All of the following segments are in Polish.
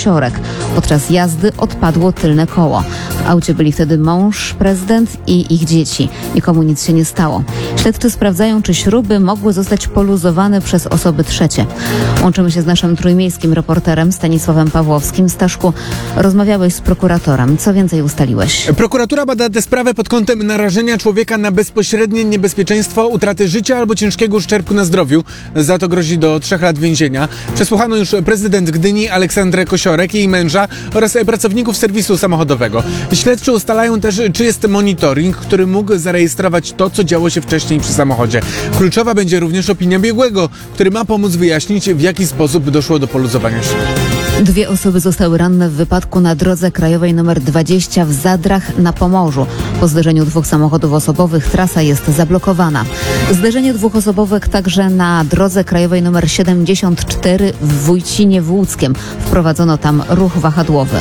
Kosiorek. Podczas jazdy odpadło tylne koło. W aucie byli wtedy mąż, prezydent i ich dzieci. Nikomu nic się nie stało. Śledczy sprawdzają, czy śruby mogły zostać poluzowane przez osoby trzecie. Łączymy się z naszym trójmiejskim reporterem Stanisławem Pawłowskim. Staszku, rozmawiałeś z prokuratorem. Co więcej ustaliłeś? Prokuratura bada tę sprawę pod kątem narażenia człowieka na bezpośrednie niebezpieczeństwo utraty życia albo ciężkiego uszczerbku na zdrowiu. Za to grozi do 3 lat więzienia. Przesłuchano już prezydent Gdyni Aleksandrę Kosiorek, jej męża oraz pracowników serwisu samochodowego. Śledczy ustalają też, czy jest monitoring, który mógł zarejestrować to, co działo się wcześniej przy samochodzie. Kluczowa będzie również opinia biegłego, który ma pomóc wyjaśnić, w jaki sposób doszło do poluzowania śrub. 2 osoby zostały ranne w wypadku na drodze krajowej nr 20 w Zadrach na Pomorzu. Po zderzeniu 2 samochodów osobowych trasa jest zablokowana. Zderzenie 2 osobowych także na drodze krajowej nr 74 w Wójcinie Łódzkiem. Wprowadzono tam ruch wahadłowy.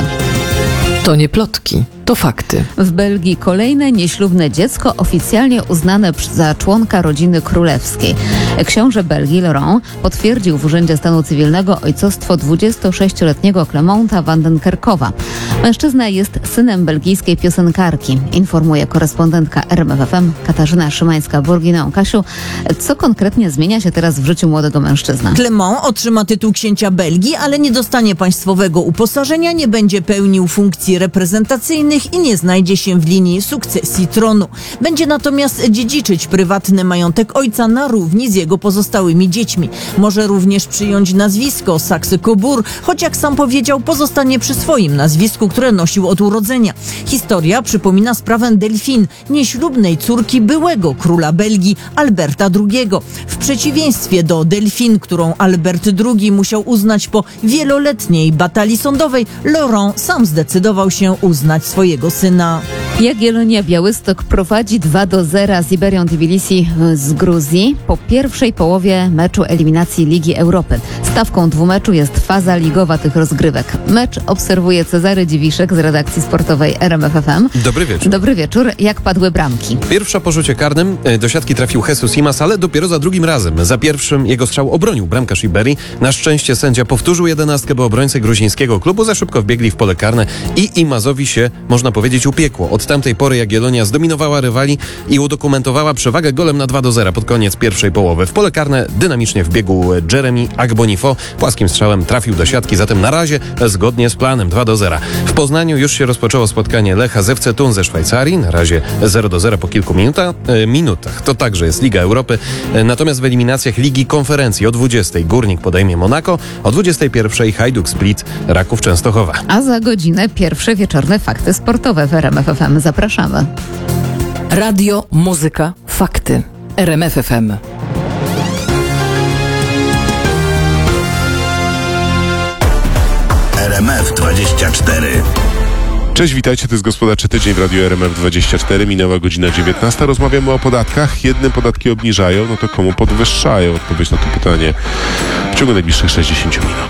To nie plotki, to fakty. W Belgii kolejne nieślubne dziecko oficjalnie uznane za członka rodziny królewskiej. Książę Belgii Laurent potwierdził w Urzędzie Stanu Cywilnego ojcostwo 26-letniego Clemonta van den Kerkhowa. Mężczyzna jest synem belgijskiej piosenkarki, informuje korespondentka RMFFM Katarzyna Szymańska-Borgineau. Kasiu, co konkretnie zmienia się teraz w życiu młodego mężczyzny? Clement otrzyma tytuł księcia Belgii, ale nie dostanie państwowego uposażenia, nie będzie pełnił funkcji reprezentacyjnych i nie znajdzie się w linii sukcesji tronu. Będzie natomiast dziedziczyć prywatny majątek ojca na równi z jego pozostałymi dziećmi. Może również przyjąć nazwisko Saxe-Cobourg, choć jak sam powiedział, pozostanie przy swoim nazwisku, które nosił od urodzenia. Historia przypomina sprawę Delphine, nieślubnej córki byłego króla Belgii, Alberta II. W przeciwieństwie do Delphine, którą Albert II musiał uznać po wieloletniej batalii sądowej, Laurent sam zdecydował się uznać swojego syna. Jagiellonia Białystok prowadzi 2-0 z Iberią Tbilisi z Gruzji po pierwszej połowie meczu eliminacji Ligi Europy. Stawką dwumeczu jest faza ligowa tych rozgrywek. Mecz obserwuje Cezary Dziwiszek z redakcji sportowej RMFFM. Dobry wieczór. Dobry wieczór. Jak padły bramki? Pierwsza po rzucie karnym do siatki trafił Jesus Simas, ale dopiero za drugim razem. Za pierwszym jego strzał obronił bramkarz Iberii. Na szczęście sędzia powtórzył 11, bo obrońcy gruzińskiego klubu za szybko wbiegli w pole karne i Imazowi się, można powiedzieć, upiekło. Od tamtej pory Jagiellonia zdominowała rywali i udokumentowała przewagę golem na 2-0 pod koniec pierwszej połowy. W pole karne dynamicznie wbiegł Jeremy Agbonifo. Płaskim strzałem trafił do siatki, zatem na razie zgodnie z planem 2-0. W Poznaniu już się rozpoczęło spotkanie Lecha z FC Thun ze Szwajcarii. Na razie 0-0 po kilku minutach. To także jest Liga Europy. Natomiast w eliminacjach Ligi Konferencji o 20:00 Górnik podejmie Monako, o 21:00 Hajduk Split Raków Częstochowa. A za godzinę pierwsze wieczorne fakty sportowe w RMFFM. Zapraszamy. Radio, muzyka, fakty. RMFFM. RMF24. Cześć, witajcie, to jest Gospodarczy Tydzień w Radiu RMF24. Minęła godzina 19. Rozmawiamy o podatkach. Jednym podatki obniżają, no to komu podwyższają? Odpowiedź na to pytanie w ciągu najbliższych 60 minut.